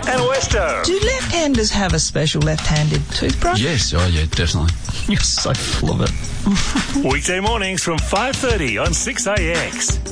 and Westo. Do left-handers have a special left-handed toothbrush? Yes, oh yeah, definitely. You're so full of it. Weekday mornings from 5:30 on 6AX.